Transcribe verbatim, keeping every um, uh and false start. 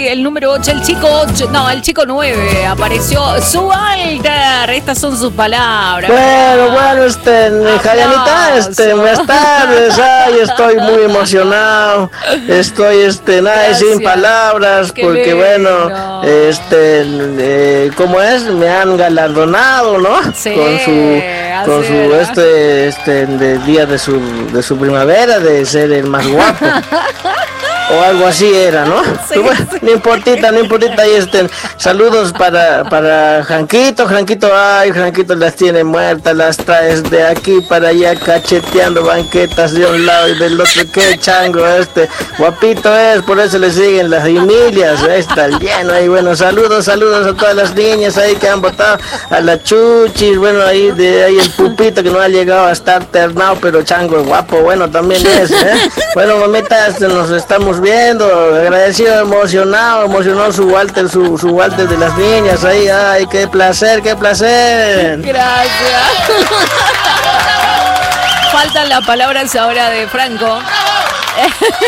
el número ocho, el chico ocho, no, el chico nueve, apareció su Walter, estas son sus palabras. Bueno, bueno, este, Jayanita, este, buenas tardes, ay, estoy muy emocionado, estoy, este, nada, sin palabras, Qué porque lindo. bueno, este, eh, ¿cómo es? Me han galardonado, ¿no? Sí, con su, con su, era. este, este, de día de su, de su primavera, de ser el más guapo. O algo así era, ¿no? Sí, bueno, sí. No importita, no importita. Ahí estén. Saludos para, para Janquito, Janquito, ay, Janquito las tiene muertas, las traes de aquí para allá cacheteando banquetas de un lado y del otro. Qué chango este, guapito es, por eso le siguen las Emilias, ahí está lleno ahí. Bueno, saludos, saludos a todas las niñas ahí que han votado, a la Chuchis, bueno, ahí de ahí el pupito que no ha llegado a estar ternado, pero chango guapo, bueno, también es, ¿eh? Bueno, mamitas, nos estamos viendo, agradecido, emocionado, emocionó su Walter, su, su Walter de las niñas ahí, ay, qué placer, qué placer. Gracias. Faltan las palabras ahora de Franco.